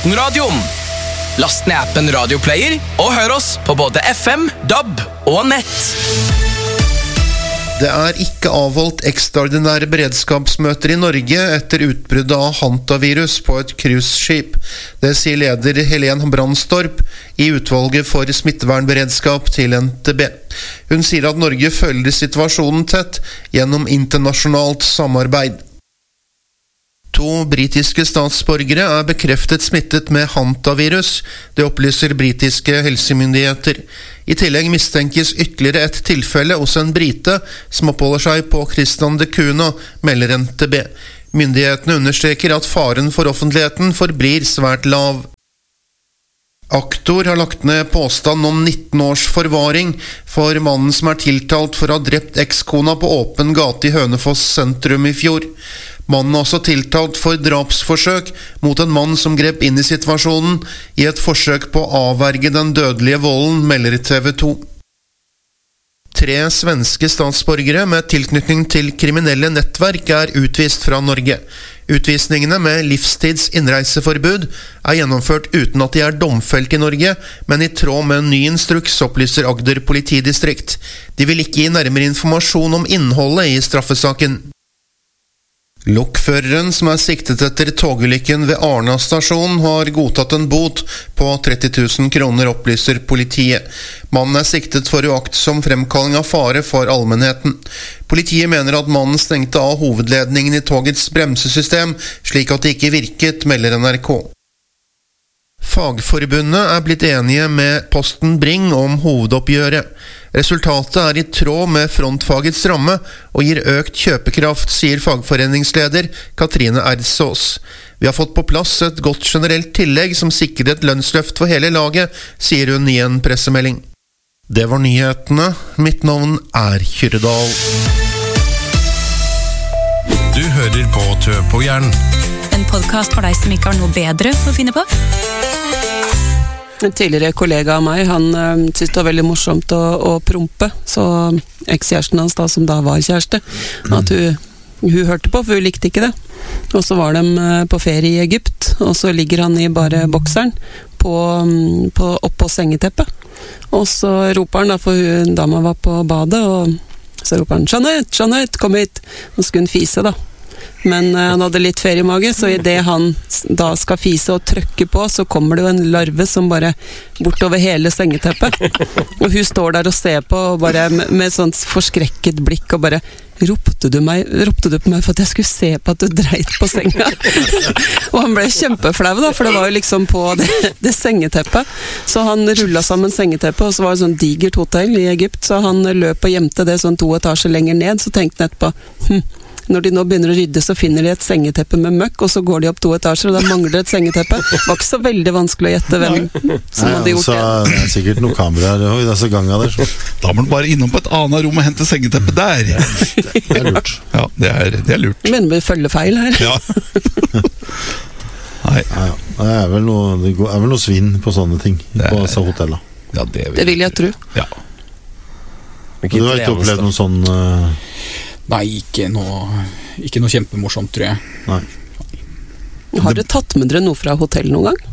Aftenradioen. Last ned appen Radio Player og hør oss på både FM, DAB og nett. Det ikke avholdt ekstraordinære beredskapsmøter i Norge etter utbruddet av hantavirus på et cruiseskip. Det sier leder Helen Brandstorp i utvalget for smittevernberedskap til NTB. Hun sier at Norge følger situasjonen tett gjennom internasjonalt samarbeid. 2 britiske statsborgere bekreftet smittet med hantavirus, det opplyser britiske helsemyndigheter. I tillegg mistenkes ytterligere et tilfelle hos en brite som oppholder seg på Christian de Cunha, melder NTB. Myndighetene understreker at faren for offentligheten forblir svært lav. Aktor har lagt ned påstand om 19 års forvaring for mannen som tiltalt for å ha drept ekskona på åpen gate i Hønefoss sentrum i fjor. Mannen også tiltalt for drapsforsøk mot en mann som grep inn i situasjonen i et forsøk på å avverge den dødelige volden, melder TV 2. 3 svenske statsborgere med tilknytning til kriminelle nettverk utvist fra Norge. Utvisningene med livstids innreiseforbud gjennomført uten at de domfelt i Norge, men i tråd med en ny instruks, opplyser Agder politidistrikt. De vil ikke gi nærmere informasjon om innholdet i straffesaken. Lokføreren som siktet etter togulykken ved Arna stasjon har godtatt en bot på 30 000 kroner, opplyser politiet. Mannen siktet for uaktsom fremkalling av fare for allmennheten. Politiet mener at mannen stengte av hovedledningen i togets bremsesystem, slik at det ikke virket, melder NRK. Fagforbundet blitt enige med Posten Bring om hovedoppgjøret. Resultatet i tråd med frontfagets ramme og gir økt kjøpekraft, sier fagforeningsleder Katrine Erdsås. Vi har fått på plass et godt generelt tillegg som sikrer et lønnsløft for hele laget, sier hun i en pressemelding. Det var nyhetene. Mitt navn Kyrredal. Du hører på Tø på Jern. En podcast for deg som ikke har noe bedre å finne på. En tidligere kollega av meg, han syntes det var veldig morsomt å prompe, så ekskjæresten hans da, som da var kjæreste, at hun hørte på, for hun likte ikke det. Og så var de på ferie i Egypt, og så ligger han i bare bokseren oppå sengeteppet. Og så roper han da, for dama var på badet, og så roper han, Jeanette, kom hit! Og skulle hun fise da. Men han hadde litt feriemage, så i det han da skal fise og trykke på, så kommer det jo en larve som bare bortover hele sengeteppet. Og hun står der og ser på, og bare med sånt forskrekket blikk, og bare, ropte du på meg for at jeg skulle se på at du dreit på senga? Og han ble kjempeflau da, for det var jo liksom på det sengeteppet. Så han rullet sammen sengeteppet, og så var det sånn digert hotell i Egypt, så han løp og gjemte det sånn 2 etasjer lenger ned, så tenkte han etterpå, når de nå begynner å rydde, så finner de et sengeteppe med møkk, og så går de opp 2 etasjer, og da mangler det et sengeteppe. Det var ikke så veldig vanskelig å gjette hvem som hadde gjort det. Det sikkert noen kameraer i disse gangene der. Så. Da må du bare innom på et annet rom og hente sengeteppet der. Det lurt. Ja, det er lurt. Du mener vi følger feil her? Ja. Nei. Det vel noe svinn på sånne ting på disse hotellene. Ja, det vil jeg tro. Ja. Du har ikke opplevd noen sånn... Nei, ikke noe kjempemorsomt, tror jeg. Nei. Har dere tatt med dere noe fra hotell noen gang?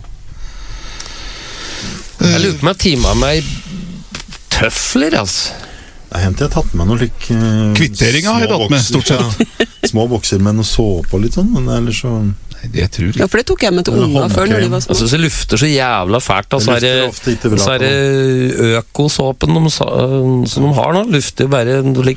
Jeg lurer på meg timet meg tøfler, altså. Jeg har tatt med noe lik... Kvitteringa har jeg tatt med, stort sett. Ja. Små bokser med noe såpe og litt sånn, men ellers så... Nei, det tror jeg. Ja, for det tok jeg med til unga før når de var små. Altså, det lufter så jævla fælt, og så er det økosåpen som de har nå, lufter bare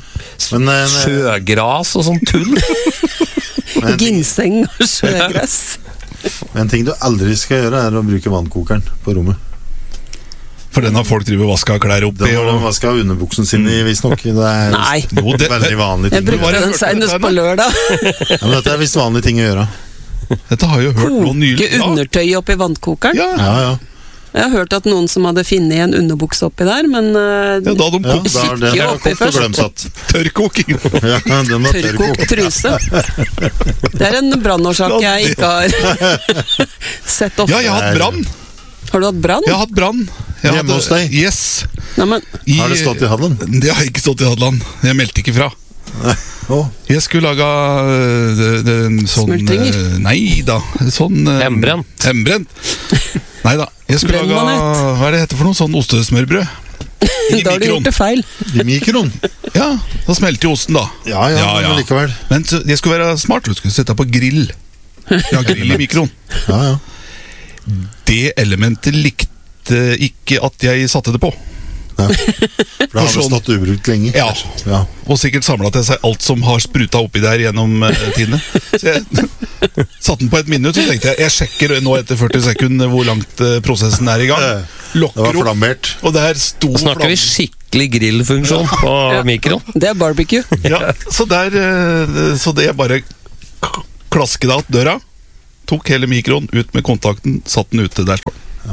sjøgras og sånn tull. Ginseng og sjøgras. En ting du aldri skal gjøre å bruke vannkokeren på rommet. For den har folk drivet og vasket klær opp i. Den har de vasket underbuksen sin i, visst nok. Det veldig vanlig ting. Jeg brukte den senest på lørdag. Ja, men dette visst vanlige ting å gjøre. Dette har jeg jo hørt noe nylig. Koke undertøy oppi vannkokeren? Ja. Jeg har hørt at noen som hadde finnet en underbuks oppi der, men da hadde de kikker jo oppi først. Tørrkoking. Tørrkokt truse. Det en brannårsak jeg ikke har sett ofte. Ja, jeg har hatt brann. Har du hatt brann? Jeg har hatt brann. Hjemme hos deg? Yes. Har det stått i Hadland? Det har ikke stått i Hadland. Jeg meldte ikke fra. Jeg skulle lage sånn... Smultringer? Nei da, sånn... Hembrent. Neida, jeg skulle lage, Brennmanet. hva er det heter for noe, sånn ostesmørbrød. Da har du gjort det feil. I mikroen. Ja, da smelter jo osten da. Ja, men likevel. Men så, jeg skulle være smart, du skulle sette på grill. Ja, grill i mikroen. Ja. Det elementet likte ikke at jeg satte det på. Ja. For det har jo stått ubrukt lenge. Ja. Og sikkert samlet til seg alt som har sprutet oppi der gjennom tidene. Så jeg satte den på et minutt, så tenkte jeg sjekker nå etter 40 sekunder hvor langt prosessen er i gang. Lokker det var flammert. Og der sto Da snakker vi skikkelig grillfunksjon på mikroen. Det er barbecue. Ja, så det jeg bare klasket av døra, tok hele mikroen ut med kontakten, satt den ute der.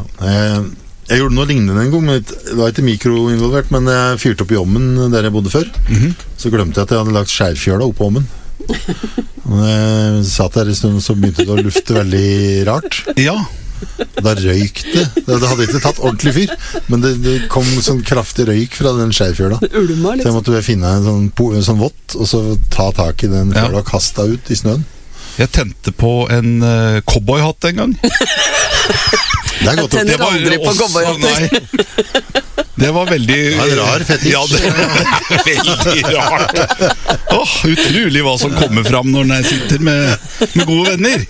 Jeg gjorde noe lignende en gang, men det var ikke mikro involvert, men jeg fyrte opp i ommen der jeg bodde før. Så glemte jeg at jeg hadde lagt skjærfjøla opp på ommen. Og jeg satt der en stund, så begynte det å lufte veldig rart. Ja. Da røyk det. Det hadde ikke tatt ordentlig fyr, men det kom sånn kraftig røyk fra den skjærfjøla. Ulma litt. Så jeg måtte finne en sånn vått, og så ta tak i den fjøla og kaste ut i snøen. Jeg tente på en cowboyhatt en gang. Det er godt. Jeg tenner aldri på cowboyhatter. Det var veldig... Det er en rar fetisj. Ja, det var veldig rart. Utrolig hva som kommer fram når jeg sitter med gode venner.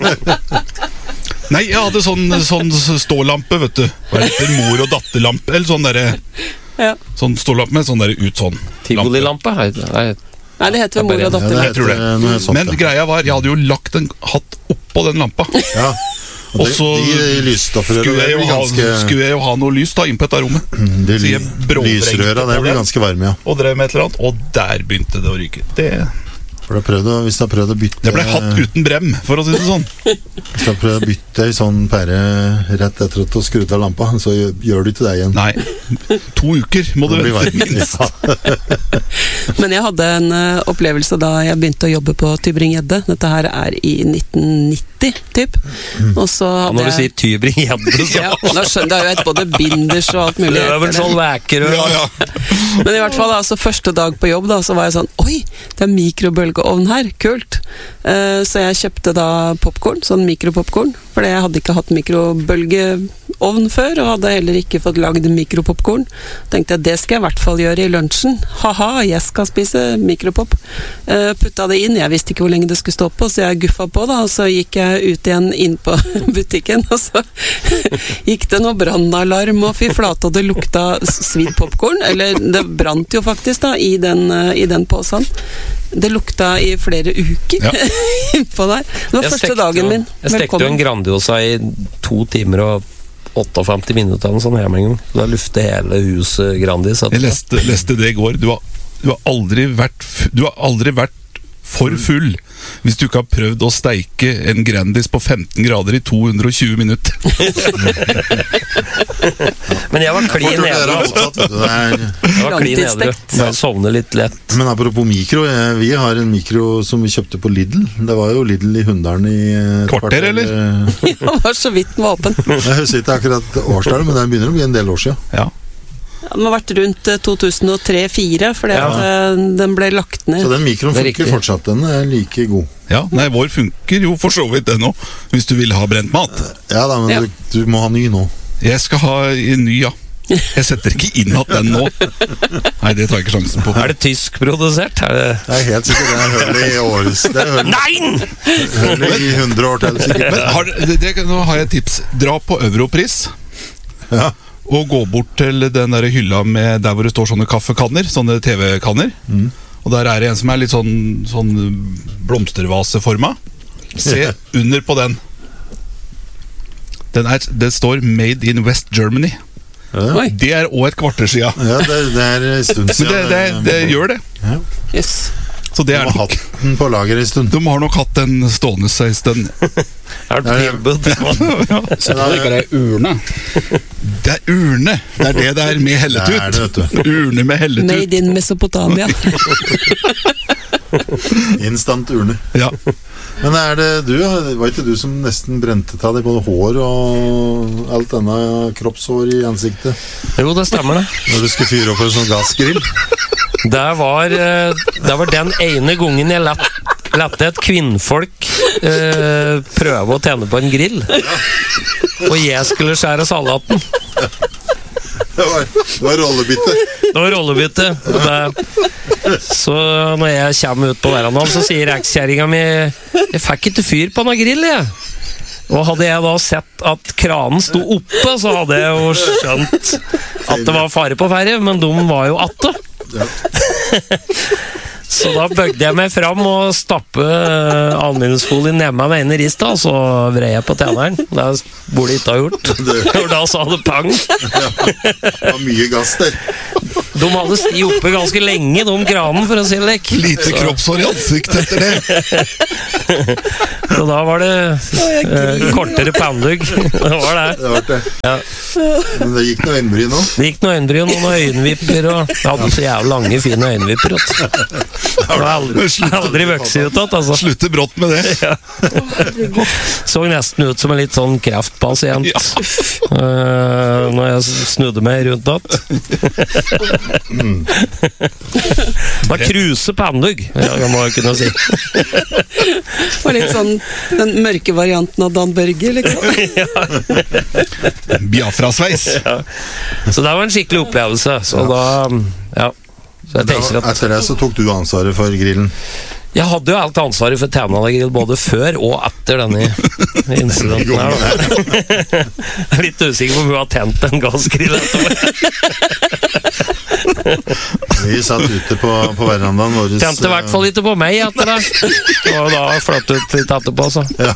Nei, jeg hadde sånn stålampe, vet du. Hva heter det? Mor- og datterlampe. Eller sånn derre... Ja. Sånn stålampe med sånn derre ut sånn. Tivoli-lampe? Nei, det heter vel mor og datter. Jeg tror det. Men greia var, jeg hadde jo lagt en hatt oppå den lampa. Ja. Og så skulle jeg jo ha noe lys da inn på dette rommet. De lysrøra der blir ganske varme, ja. Og drev med et eller annet, og der begynte det å ryke. Hvis du har prøvd å bytte... Det ble hatt uten brem, for å si det sånn. Hvis du har prøvd å bytte en sånn pære rett etter at du har skrudd av lampa, så gjør du ikke det igjen. Nei, 2 uker må du minst. Men jeg hadde en opplevelse da jeg begynte å jobbe på Tybring-Gjedde. Dette her er i 1990, typ. Og så hadde når du sier Tybring-Gjedde, så... Ja, da skjønner jeg jo både binders og alt mulig. Løvenskiold, Vækerø. Ja. Men i hvert fall, altså, første dag på jobb da, så var jeg sånn, oi, det er mikrobølgeovn her, kult. Så jeg kjøpte da popcorn, sånn mikropopcorn, for jeg hadde ikke hatt mikrobølgeovn før, og hadde heller ikke fått lagd mikropopcorn. Tenkte jeg, det skal jeg i hvert fall gjøre i lunsjen. Haha, jeg skal spise mikropop. Putta det inn, jeg visste ikke hvor lenge det skulle stå på, så jeg guffa på da, og så gikk jeg ut igjen inn på butikken, og så gikk det noe brannalarm, og fy flate, og det lukta svidd popcorn, eller det brant jo faktisk da, i den påsen. Det lukta i flere uker innpå der. Det var første dagen min. Jeg stekte jo en Grandiosa i 2 timer og 58 minutter sånn hjemme en gang. Da lufte hele huset Grandis. Jeg leste det i går. Du har aldri vært for full hvis du ikke har prøvd å steike en Grandis på 15 grader i 220 minutter. Men jeg var klin edru. Jeg var klin edru. Jeg sovner litt lett. Men apropos mikro, vi har en mikro som vi kjøpte på Lidl. Det var jo Lidl i Hunndalen i kvarter, eller? Ja, det var så vidt den var åpen. Jeg husker ikke akkurat årstallet, men det begynner å bli en del år siden. Ja. Den har vært rundt 2003-2004, fordi den ble lagt ned. Så den mikroen funker fortsatt, den er like god. Ja, nei, vår funker jo for så vidt den nå, hvis du vil ha brent mat. Ja da, men du må ha ny nå. Jeg skal ha en ny, ja. Jeg setter ikke inn at den nå. Nei, det tar jeg ikke sjansen på. Er det tyskprodusert? Det er helt sikkert, det er hørt i åres. Nei! Hørt i 100 år til, sikkert. Nå har jeg et tips. Dra på Europris. Ja. Og gå bort til den der hylla med der hvor det står sånne kaffekanner, sånne TV-kanner. Og der er det en som er litt sånn blomstervaseforma. Se under på den. Det står Made in West Germany. Ja. Det er også et kvarter siden. Ja, det er en stund siden. Men det gjør det. Ja. Yes. Så det de har hatt den på lager en stund. De har nok hatt den stående seg en stund. Er det tilbud? Så det ikke er urne. Det er urne. Det er det med helletut. Det er det, urne med helletut. Made in Mesopotamia. Instant urne. Ja. Men er det var ikke du som nesten brente av deg både hår og alt denne kroppshår i ansiktet? Jo, det stemmer det. Når du skulle fyre opp en sånn gassgrill? Det var den ene gangen jeg lett lette et kvinnfolk prøve å tenne på en grill. Og jeg skulle skjære salaten. Det var rollebytte. Det var rollebytte. Så når jeg kommer ut på verandaen, så sier ekskjæringa mi jeg fikk ikke fyr på noen grill, jeg. Og hadde jeg da sett at kranen sto oppe, så hadde jeg jo skjønt at det var fare på ferde, men de var jo atte. Ja. Så da bøgde jeg meg fram og stappe aluminiumsfolien ned med ene rista, og så vrei jeg på tenneren. Det burde jeg ikke ha gjort. Og da sa det pang. Ja, det var mye gass der. De hadde sti oppe ganske lenge, de kranen, for å si det lekk. Lite kroppshår i ansiktet etter det. Så da var det kortere pandug. Det var det. Det var det. Ja. Men det gikk noe øyenbryn nå. Det gikk noe øyenbryn og noen øyenvipper, og jeg hadde så jævlig lange, fine øyenvipper. Det var aldri vokset ut at, altså. Slutte brått med det. Ja. Så nesten ut som en litt sånn kreftpasient. Ja. Når jeg snudde meg rundt att. Det var kruse pandug, jeg må jo kunne si. Det var litt sånn den mørke varianten av Dan Børge, liksom. Ja. Biafra-sveis. Ja. Så det var en skikkelig opplevelse. Så da, ja. Så jeg tenker at etter det så tok du ansvaret for grillen. jeg hadde jo alt ansvaret for Tænala-grill både før og etter denne incidenten her. Jeg er litt usikker på om hun har tent en gassgrill etterpå. Vi satt ute på verandaen vår. Tente i hvert fall ikke på meg etter det. Og da fløtt ut litt etterpå, så. Ja.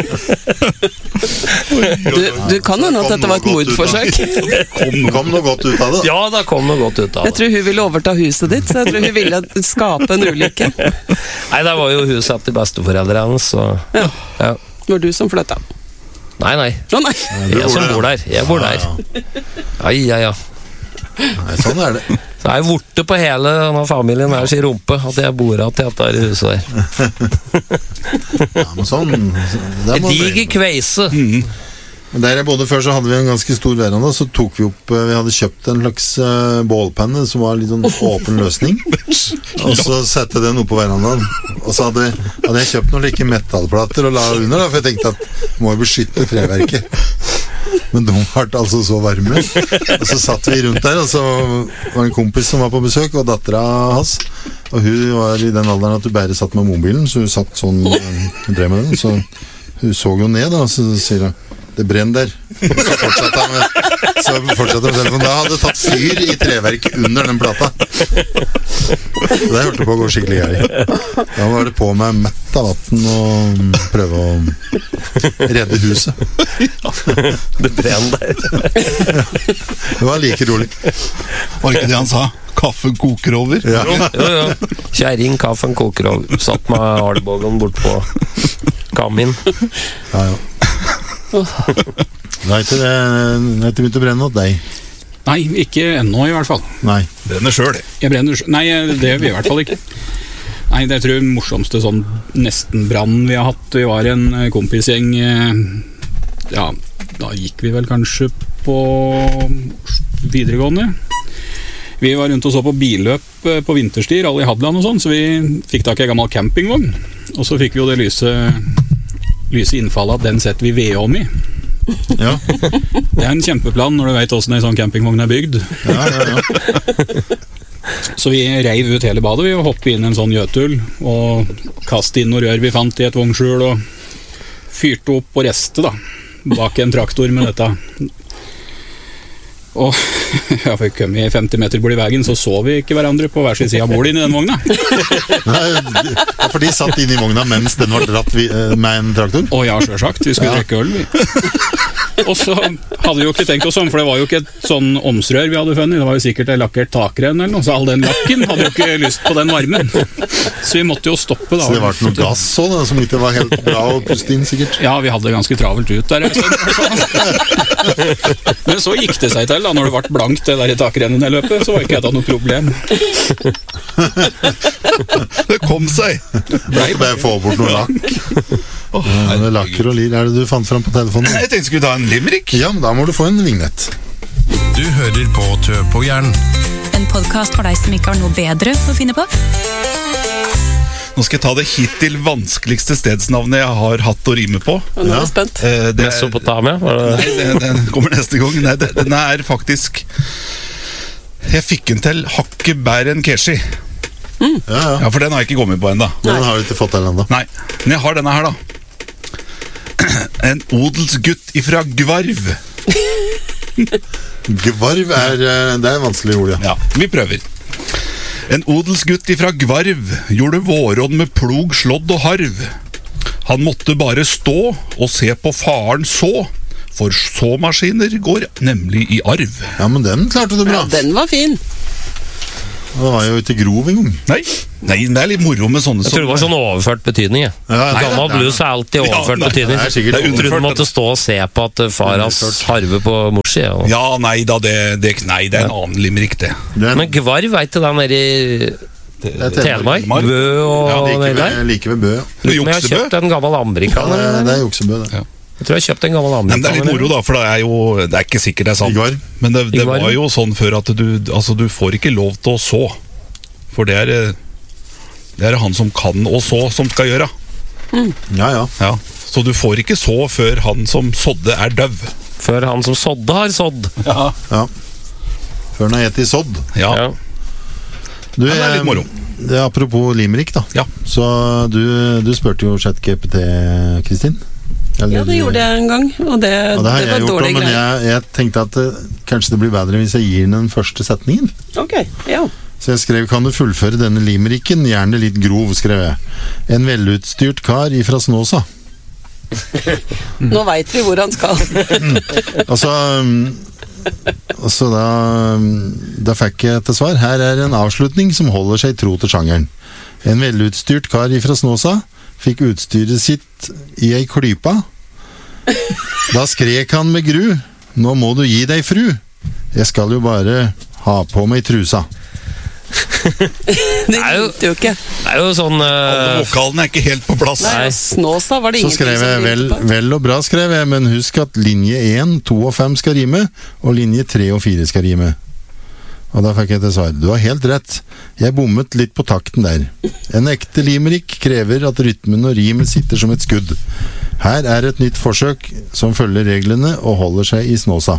Du kan hende at dette var et mordforsøk. Kom noe godt ut av det? Ja, da kom noe godt ut av det. Jeg tror hun ville overta huset ditt, så jeg tror hun ville skape en ulykke. Nei, det var jo huset til besteforeldre hennes, så ja. Ja. Det var du som flytta. Nei. Å nei. Jeg som bor der. Jeg bor der. Ja. Nei, sånn er det. Så jeg er borte på hele denne familien her sin rumpe at jeg bor av til dette i huset der. Ja, men sånn det må Diger kveise. Der jeg bodde før, så hadde vi en ganske stor veranda. Så tok vi opp, vi hadde kjøpt en slags bålpenne som var litt sånn åpen løsning. Og så sette den opp på verandaen. Og så hadde jeg kjøpt noen like metallplater og la under da, for jeg tenkte at må jo beskytte treverket. Men de ble altså så varme. Og så satt vi rundt der, og så var det en kompis som var på besøk, og datteren hans. Og hun var i den alderen at hun bare satt med mobilen, så hun satt sånn, hun drev med den. Så hun så jo ned da, og så sier hun det brenner der. Og så fortsatte han med telefonen. Da hadde det tatt fyr i treverket under den plata. Så det hørte på å gå skikkelig gærlig. Da var det på med mett av vatten og prøve å redde huset. Det brenner der. Det var like rolig. Var ikke det han sa? Kaffen koker over. Ja. Jo. Kjæring, kaffen koker over. Satt med albågen bort på kamin. Ja. Det er ikke begynt å brenne hos deg. Nei, ikke ennå i hvert fall. Nei. Brenner selv. Jeg brenner Nei, det gjør vi i hvert fall ikke. Nei, det tror jeg morsomste sånn nesten brann vi har hatt. Vi var en kompisgjeng. Ja, da gikk vi vel kanskje på videregående. Vi var rundt og så på billøp på vinterstid, alle i Hadland og sånn, så vi fikk tak i en gammel campingvogn. Og så fikk vi jo det lyse innfallet at den setter vi ved om i. Ja. Det er en kjempeplan når du vet hvordan en sånn campingvogn er bygd. Ja. Så vi reiv ut hele badet, vi, og hoppet inn en sånn gjøtul og kastet inn noen rør vi fant i et vognskjul og fyrte opp på restet da, bak en traktor med dette. Og ja, for vi kom i 50 meter bort i veien, så vi ikke hverandre på hver sin side av bordet inn i den vogna. Nei, for de satt inn i vogna mens den var dratt med en traktor? Å ja, selvsagt, vi skulle drikke øl, vi. Og så hadde vi jo ikke tenkt oss om, for det var jo ikke et sånn omsrør vi hadde funnet, det var jo sikkert et lakkert takrenn eller noe, så all den lakken hadde jo ikke lyst på den varmen. Så vi måtte jo stoppe da. Så det var ikke noe gass så da, som ikke var helt bra å puste inn sikkert? Ja, vi hadde ganske travelt ut der. Men så gikk det seg til da, når det ble blankt det der i takrennen i løpet, så var ikke det noe problem. Det kom seg. Bare få bort noe lakk. Det lakker og lir. Er det du fant frem på telefonen? Jeg tenkte skulle ta en limerick. Ja, men da må du få en vignett. Du hører på Tø på Jern. En podcast for deg som ikke har noe bedre å finne på. Nå skal jeg ta det hittil vanskeligste stedsnavnet jeg har hatt å rime på. Nå er jeg spent. Mesopotamia? Nei, den kommer neste gang. Nei, den er faktisk Jeg fikk den til hakket bedre enn Keshi. Ja, for den har jeg ikke kommet på ennå. Den har du ikke fått til ennå. Nei, men jeg har denne her, da. En odelsgutt ifra Gvarv. Gvarv det er vanskelig ord, Ja, vi prøver. En odelsgutt ifra Gvarv gjorde vårånd med plog, slådd og harv. Han måtte bare stå og se på faren så, for såmaskiner går nemlig i arv. Ja, men den klarte du bra. Ja, den var fin. Det var jo ikke grov en gang. Nei, det er litt moro med sånne. Jeg tror det var sånn overført betydning. Gammel blues er alltid overført betydning. Det er Jeg tror du måtte stå og se på at faras harve på morsi. Ja, nei da, det er en annen limerick, det. Men Gvarv, vet du den nede i Telemark? Bø og det der? Like ved Bø. Men jeg har kjøpt en gammel amerikaner. Det er Juksebø, det. Jeg tror jeg kjøpte en gammel Men det er litt amerikaner. moro, da, for det er ikke sikkert det er sant. Men det var jo sånn før at du får ikke lov til å så. For det er han som kan å så, som skal gjøre. Ja. Så du får ikke så før han som sådde er døv. Før han som sådde har sådd. Ja. Før han har gitt i sådd. Ja. Det er litt moro. Det er apropos limerick, da. Ja. Så du spurte jo ChatGPT, Kristin. Ja, det gjorde jeg en gang, og det har jeg var gjort dårlig også, men greie. jeg tenkte at kanskje det blir bedre hvis jeg gir den første setningen. Ok, ja. Så jeg skrev, kan du fullføre denne limericken, gjerne litt grov, skrev jeg. En velutstyrt kar ifra Snåsa. Nå vet vi hvor han skal. Altså da fikk jeg til svar. Her er en avslutning som holder seg tro til sjangeren. En velutstyrt kar ifra Snåsa fikk utstyret sitt i ei klypa. Da skrek han med gru. Nå må du gi deg, fru. Jeg skal jo bare ha på meg trusa. Det ringte jo ikke. Det er jo sånn Alle vokalene er ikke helt på plass. Nei, Snåsa var det Så ingenting skrev jeg som ringte på. vel og bra, skrev jeg, men husk at linje 1, 2 og 5 skal rime, og linje 3 og 4 skal rime. Og da fikk jeg til svar. Du har helt rett. Jeg bommet litt på takten der. En ekte limerick krever at rytmen og rimet sitter som et skudd. Her er et nytt forsøk som følger reglene og holder seg i Snåsa.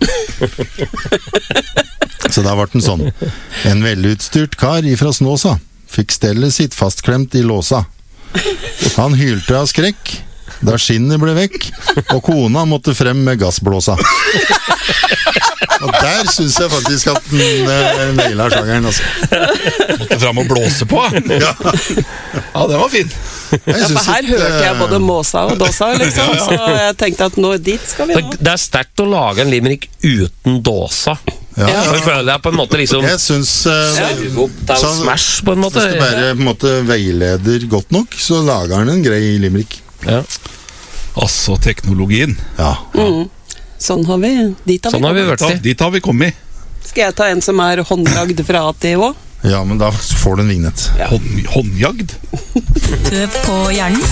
Så da ble den sånn. En velutstyrt kar ifra Snåsa fikk stellet sitt fastklemt i låsa. Han hylte av skrekk da skinnet ble vekk, og kona måtte frem med gassblåsa. Og der synes jeg faktisk at den nailer sjangeren, altså. Måtte fram og blåse på. Ja, det var fin. Ja, for her hørte jeg både måsa og dåsa, liksom, så jeg tenkte at nå dit skal vi nå. Det er sterkt å lage en limerick uten dåsa. Ja. Så føler jeg på en måte liksom Jeg synes det er jo smash på en måte. Hvis det bare på en måte veileder godt nok, så lager han en grei limerick. Ja. Altså, teknologien. Ja. Sånn har vi vært i. Dit har vi kommet. Skal jeg ta en som er håndlagd fra A til Å? Ja, men da får du en vignett. Ja. Håndjagd? Tøv på hjernen.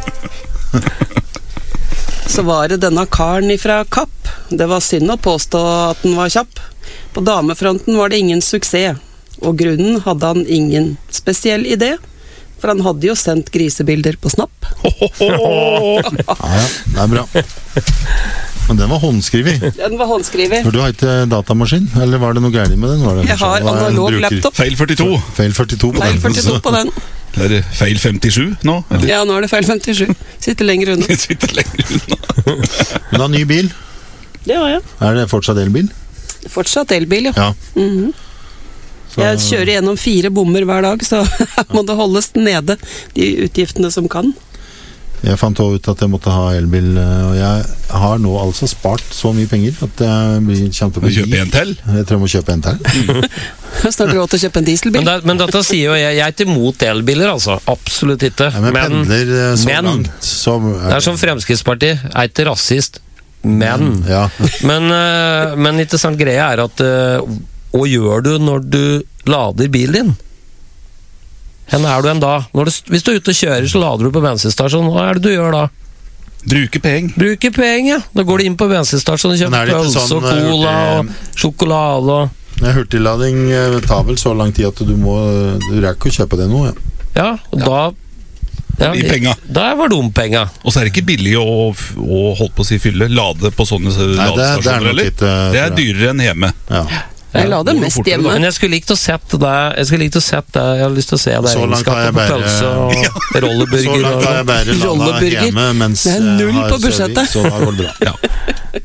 Så var det denne karen ifra Kapp. Det var synd å påstå at den var kjapp. På damefronten var det ingen suksess, og grunnen hadde han ingen spesiell idé. For han hadde jo sendt grisebilder på Snap. Ja, det er bra. Men den var håndskrivet. Den var håndskrivet. For du har ikke datamaskin? Eller var det noe gærlig med den? Var det Jeg har analog laptop. Feil 42. Feil 42 på Feil den. 42 på den. Er det feil 57 nå? Eller? Ja, nå er det feil 57. Sitter lenger unna. Sitter lenger unna. Men du har ny bil. Det har jeg. Er det fortsatt elbil? Fortsatt elbil, ja. Ja. Jeg kjører gjennom 4 bommer hver dag, så her må det holdes nede, de utgiftene som kan. Jeg fant også ut at jeg måtte ha elbil, og jeg har nå altså spart så mye penger at jeg blir kjempebra. Kjøpe en til? Jeg tror jeg må kjøpe en til. Snart råd til å kjøpe en dieselbil. Men dette sier jo jeg er ikke imot elbiler, altså. Absolutt ikke. Ja, men pendler så langt, så det er som Fremskrittspartiet. Jeg er ikke rasist, men ja. men interessant greie er at hva gjør du når du lader bilen din? Hvor er du en da? Hvis du er ute og kjører, så lader du på bensinstasjonen. Hva er det du gjør da? Bruker penger. Bruker penger, ja. Da går du inn på bensinstasjonen og kjøper pølse og cola og sjokolade og hurtiglading tar vel så lang tid at du rekker å kjøpe det nå, ja. Ja, og da I penga. Da var de penga. Og så er det ikke billig å holdt på å si fylle, lade på sånne ladestasjoner, eller? Det er dyrere enn hjemme. Ja. Jeg lader mest hjemme. Men jeg skulle likt å sett det. Jeg har lyst til å se det. Så langt har jeg bare rolleburger. Så langt har jeg bare landa hjemme mens det er 0 på budsjettet. Så da går det bra. Ja.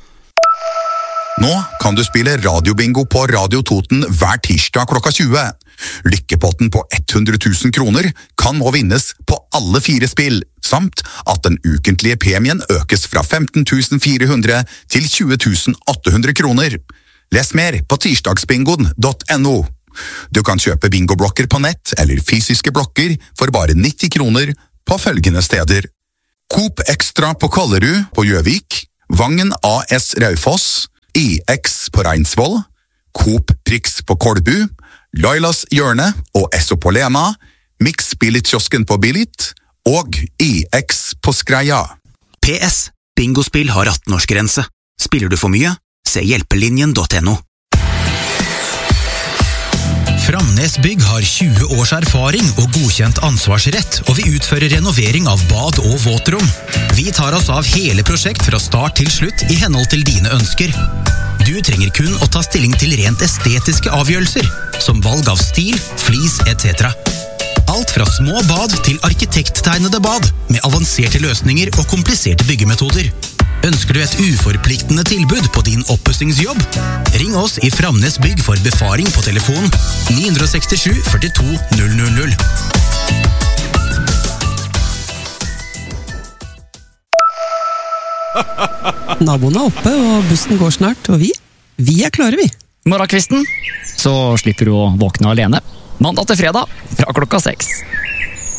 Nå kan du spille radiobingo på Radio Toten hver tirsdag klokka 20. Lykkepotten på 100 000 kroner kan nå vinnes på alle 4 spill, samt at den ukentlige premien økes fra 15 400 til 20 800 kroner. Les mer på tirsdagsbingoen.no. Du kan kjøpe bingoblokker på nett eller fysiske blokker for bare 90 kroner på følgende steder. Coop Extra på Kollerud på Gjøvik, Vangen AS Raufoss, IX på Reinsvoll, Coop Prix på Kolbu, Lailas Hjørne og Esso på Lena, Mix Billit-kiosken på Billit og IX på Skreia. PS. Bingospill har 18-årsgrense. Spiller du for mye? Se hjelpelinjen.no. Framnes Bygg har 20 års erfaring og godkjent ansvarsrett, og vi utfører renovering av bad og våtrom. Vi tar oss av hele prosjekt fra start til slutt i henhold til dine ønsker. Du trenger kun å ta stilling til rent estetiske avgjørelser, som valg av stil, flis etc. Alt fra små bad til arkitekttegnede bad, med avanserte løsninger og kompliserte byggemetoder. Ønsker du et uforpliktende tilbud på din oppussingsjobb? Ring oss i Framnes Bygg for befaring på telefon 967 42 000. Naboen er oppe, og bussen går snart, og vi er klare, vi. Morgenkvisten, så slipper du å våkne alene. Mandag til fredag, fra klokka 6.